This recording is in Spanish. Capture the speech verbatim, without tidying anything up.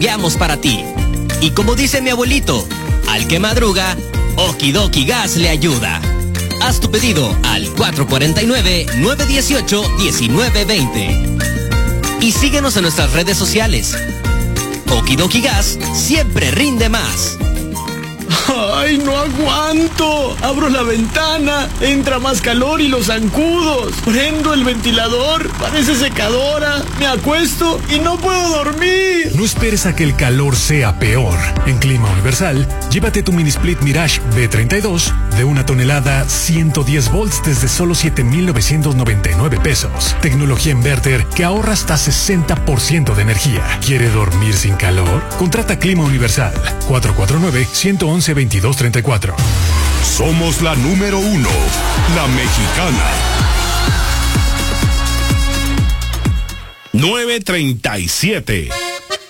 cambiamos para ti. Y como dice mi abuelito, al que madruga, Okidoki Gas le ayuda. Haz tu pedido al cuatro cuatro nueve, nueve uno ocho, uno nueve dos cero. Y síguenos en nuestras redes sociales. Okidoki Gas siempre rinde más. ¡Ay, no aguanto! Abro la ventana, entra más calor y los zancudos. Prendo el ventilador, parece secadora. Me acuesto y no puedo dormir. No esperes a que el calor sea peor. En Clima Universal, llévate tu mini split Mirage B treinta y dos de una tonelada, ciento diez volts desde solo siete mil novecientos noventa y nueve pesos. Tecnología inverter que ahorra hasta sesenta por ciento de energía. ¿Quiere dormir sin calor? Contrata Clima Universal. cuatro cuatro nueve, uno uno uno, veintidós treinta y cuatro. Somos la número uno, la mexicana. nueve treinta y siete.